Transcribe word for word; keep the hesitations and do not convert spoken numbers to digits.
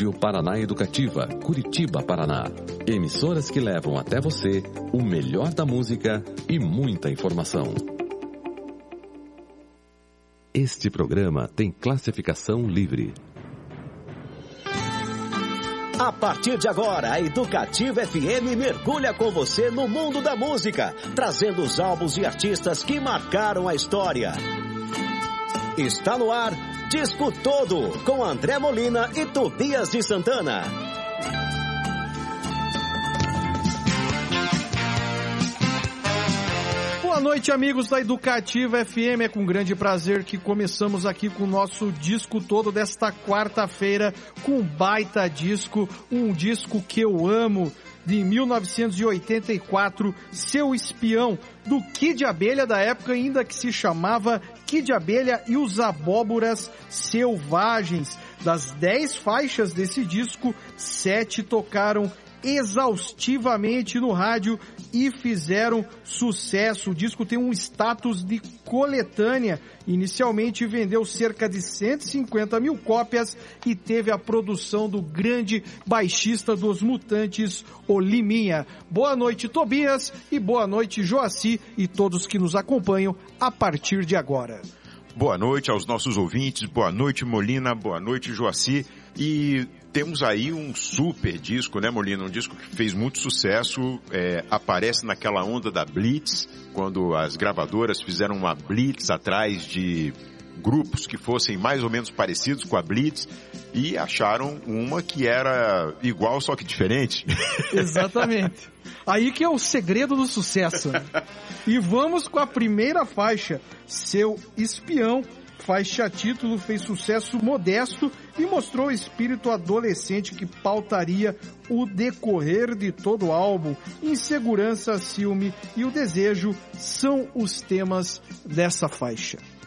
Rádio Paraná Educativa, Curitiba, Paraná. Emissoras que levam até você o melhor da música e muita informação. Este programa tem classificação livre. A partir de agora, a Educativa F M mergulha com você no mundo da música, trazendo os álbuns e artistas que marcaram a história. Está no ar, Disco Todo, com André Molina e Tobias de Santana. Boa noite, amigos da Educativa F M. É com grande prazer que começamos aqui com o nosso Disco Todo desta quarta-feira, com um baita disco, um disco que eu amo, de mil novecentos e oitenta e quatro, Seu Espião, do Kid Abelha, da época ainda que se chamava Kid Abelha e os Abóboras Selvagens. Das dez faixas desse disco, sete tocaram exaustivamente no rádio e fizeram sucesso. O disco tem um status de coletânea. Inicialmente vendeu cerca de cento e cinquenta mil cópias e teve a produção do grande baixista dos Mutantes, o Liminha. Boa noite, Tobias, e boa noite, Joaci, e todos que nos acompanham a partir de agora. Boa noite aos nossos ouvintes, boa noite, Molina, boa noite, Joaci. E temos aí um super disco, né, Molina? Um disco que fez muito sucesso, é, aparece naquela onda da Blitz, quando as gravadoras fizeram uma Blitz atrás de grupos que fossem mais ou menos parecidos com a Blitz e acharam uma que era igual, só que diferente. Exatamente. Aí que é o segredo do sucesso. E vamos com a primeira faixa, Seu Espião. Faixa título fez sucesso modesto e mostrou o espírito adolescente que pautaria o decorrer de todo o álbum. Insegurança, ciúme e o desejo são os temas dessa faixa.